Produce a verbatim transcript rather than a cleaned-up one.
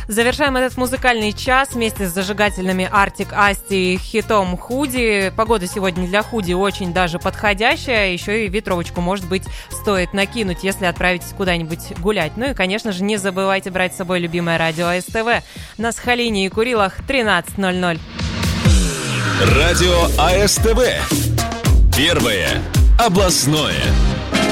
Завершаем этот музыкальный час вместе с зажигательными Arctic Asti и хитом «Худи». Погода сегодня для худи очень даже подходящая. Еще и ветровочку, может быть, стоит накинуть, если отправитесь куда-нибудь гулять. Ну и, конечно же, не забывайте брать с собой любимое радио СТВ. На Сахалине и Курилах тринадцать ноль ноль. Радио АСТВ. Первое областное.